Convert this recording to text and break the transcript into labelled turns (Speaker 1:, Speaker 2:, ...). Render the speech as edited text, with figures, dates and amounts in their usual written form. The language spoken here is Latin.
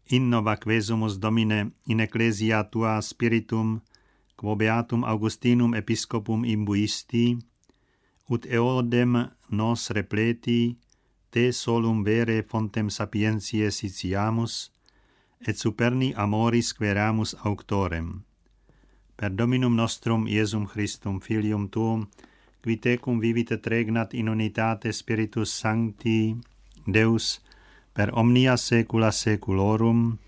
Speaker 1: Innova quesumus Domine in ecclesia tua spiritum, quo beatum Augustinum episcopum imbuisti, ut eodem nos repleti, te solum vere fontem sapientiae sitiamus, et superni amoris queramus auctorem. Per Dominum nostrum Iesum Christum, Filium tuum, qui tecum vivit et regnat in unitate Spiritus Sancti, Deus, per omnia saecula saeculorum.